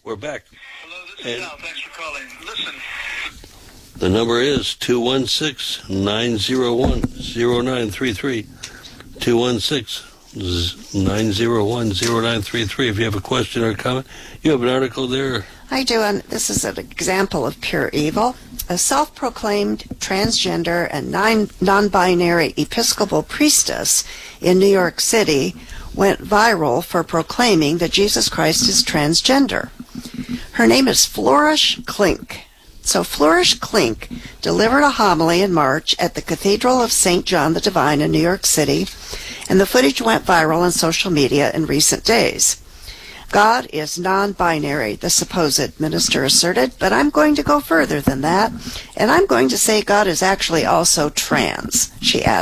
We're back. Hello, this is Al. Thanks for calling. Listen. The number is 216-901-0933. 216-901-0933. If you have a question or a comment, you have an article there. I do, and this is an example of pure evil. A self-proclaimed transgender and non-binary Episcopal priestess in New York City went viral for proclaiming that Jesus Christ is transgender. Her name is Flourish Klink. So Flourish Klink delivered a homily in March at the Cathedral of St. John the Divine in New York City, and the footage went viral on social media in recent days. God is non-binary, the supposed minister asserted, but I'm going to go further than that, and I'm going to say God is actually also trans, she added.